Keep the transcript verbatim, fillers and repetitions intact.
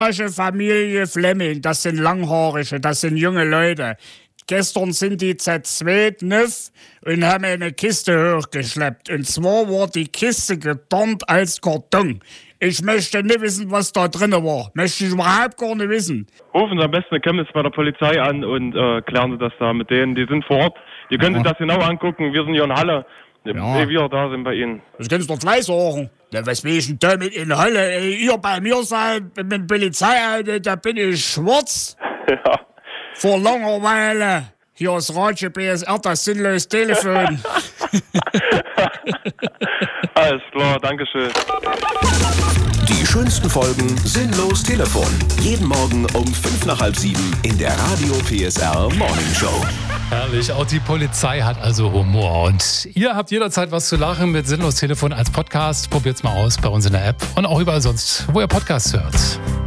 Familie Flemming, das sind Langhaarige, das sind junge Leute. Gestern sind die zu zweit nüff und haben eine Kiste hochgeschleppt. Und zwar war die Kiste getarnt als Karton. Ich möchte nicht wissen, was da drin war. Möchte ich überhaupt gar nicht wissen. Rufen Sie am besten in Chemnitz bei der Polizei an und äh, klären Sie das da mit denen. Die sind vor Ort. Die können ja. sich das genau angucken. Wir sind hier in Halle. Ja. Wir da sind bei Ihnen. Das können Sie doch gleich sagen. Ja, was will ich denn da mit in Halle? Ey, ihr bei mir seid mit der Polizei, da bin ich schwarz. Ja. Vor langer Weile. Hier ist Radio B S R, das sinnlose Telefon. Alles klar, danke schön. Die schönsten Folgen Sinnlos Telefon. Jeden Morgen um fünf nach halb sieben in der Radio P S R Morning Show. Herrlich, auch die Polizei hat also Humor. Und ihr habt jederzeit was zu lachen mit Sinnlos Telefon als Podcast. Probiert's mal aus bei uns in der App und auch überall sonst, wo ihr Podcasts hört.